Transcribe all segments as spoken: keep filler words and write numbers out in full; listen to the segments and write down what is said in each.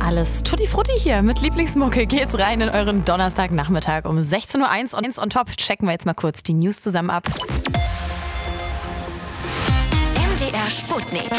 Alles tutti frutti hier. Mit Lieblingsmucke geht's rein in euren Donnerstagnachmittag um sechzehn Uhr eins und eins on top. Checken wir jetzt mal kurz die News zusammen ab. M D R Sputnik.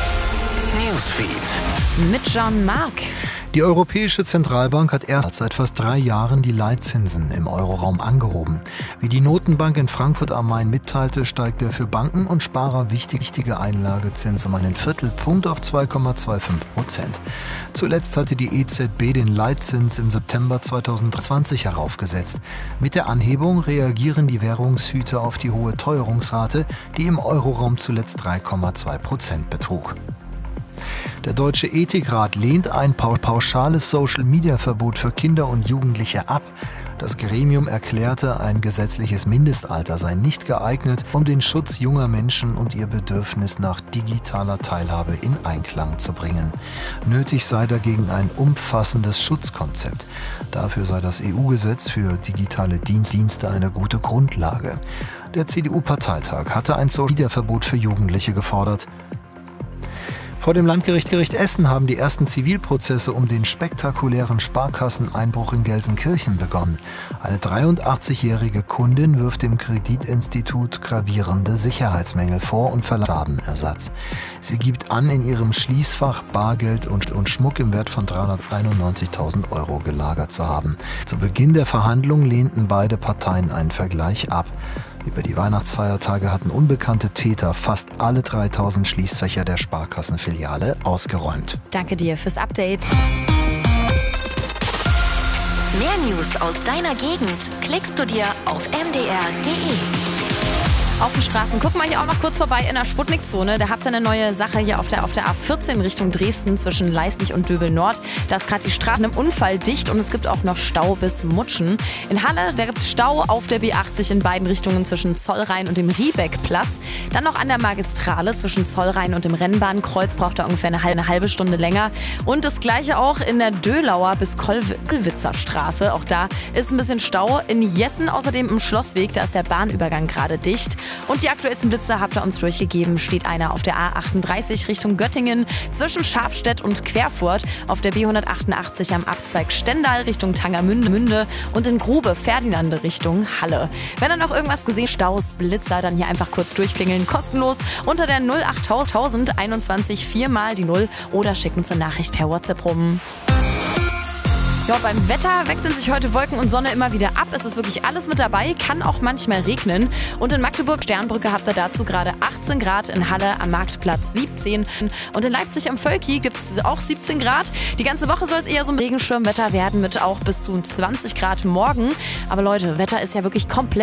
Newsfeed. Mit Jean-Marc. Die Europäische Zentralbank hat erst seit fast drei Jahren die Leitzinsen im Euroraum angehoben. Wie die Notenbank in Frankfurt am Main mitteilte, steigt der für Banken und Sparer wichtige Einlagezins um einen Viertelpunkt auf zwei Komma fünfundzwanzig Prozent. Zuletzt hatte die E Z B den Leitzins im September zweitausendzwanzig heraufgesetzt. Mit der Anhebung reagieren die Währungshüter auf die hohe Teuerungsrate, die im Euroraum zuletzt drei Komma zwei Prozent betrug. Der Deutsche Ethikrat lehnt ein pauschales Social-Media-Verbot für Kinder und Jugendliche ab. Das Gremium erklärte, ein gesetzliches Mindestalter sei nicht geeignet, um den Schutz junger Menschen und ihr Bedürfnis nach digitaler Teilhabe in Einklang zu bringen. Nötig sei dagegen ein umfassendes Schutzkonzept. Dafür sei das E U-Gesetz für digitale Dienste eine gute Grundlage. Der C D U-Parteitag hatte ein Social-Media-Verbot für Jugendliche gefordert. Vor dem Landgericht Gericht Essen haben die ersten Zivilprozesse um den spektakulären Sparkasseneinbruch in Gelsenkirchen begonnen. Eine dreiundachtzigjährige Kundin wirft dem Kreditinstitut gravierende Sicherheitsmängel vor und verlangt Schadenersatz. Sie gibt an, in ihrem Schließfach Bargeld und, und Schmuck im Wert von dreihunderteinundneunzigtausend Euro gelagert zu haben. Zu Beginn der Verhandlungen lehnten beide Parteien einen Vergleich ab. Über die Weihnachtsfeiertage hatten unbekannte Täter fast alle dreitausend Schließfächer der Sparkassenfiliale ausgeräumt. Danke dir fürs Update. Mehr News aus deiner Gegend klickst du dir auf m d r punkt d e. Auf den Straßen. Guck mal hier auch noch kurz vorbei in der Sputnik-Zone. Da habt ihr eine neue Sache hier auf der, auf der A vierzehn Richtung Dresden zwischen Leisnig und Döbel-Nord. Da ist gerade die Straße im Unfall dicht und es gibt auch noch Stau bis Mutschen. In Halle, da gibt es Stau auf der B achtzig in beiden Richtungen zwischen Zollrhein und dem Riebeckplatz. Dann noch an der Magistrale zwischen Zollrhein und dem Rennbahnkreuz braucht er ungefähr eine halbe, eine halbe Stunde länger. Und das gleiche auch in der Dölauer bis Kollwitzer Straße. Auch da ist ein bisschen Stau. In Jessen außerdem im Schlossweg, da ist der Bahnübergang gerade dicht. Und die aktuellsten Blitze habt ihr uns durchgegeben. Steht einer auf der A achtunddreißig Richtung Göttingen zwischen Scharfstedt und Querfurt, auf der B hundertachtundachtzig am Abzweig Stendal Richtung Tangermünde und in Grube Ferdinande Richtung Halle. Wenn ihr noch irgendwas gesehen, Staus, Blitzer, dann hier einfach kurz durchklingeln. Kostenlos unter der null achttausend einundzwanzig viermal die null oder schickt uns eine Nachricht per WhatsApp rum. Ja, beim Wetter wechseln sich heute Wolken und Sonne immer wieder ab. Es ist wirklich alles mit dabei, kann auch manchmal regnen. Und in Magdeburg, Sternbrücke, habt ihr dazu gerade achtzehn Grad, in Halle am Marktplatz siebzehn. Und in Leipzig am Völki gibt es auch siebzehn Grad. Die ganze Woche soll es eher so ein Regenschirmwetter werden mit auch bis zu zwanzig Grad morgen. Aber Leute, Wetter ist ja wirklich komplett